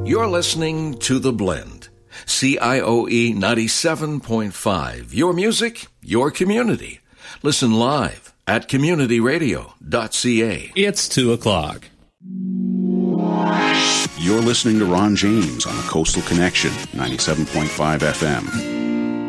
You're listening to The Blend. CIOE 97.5. Your music, your community. Listen live at communityradio.ca. It's 2 o'clock. You're listening to Ron James on the Coastal Connection, 97.5 FM.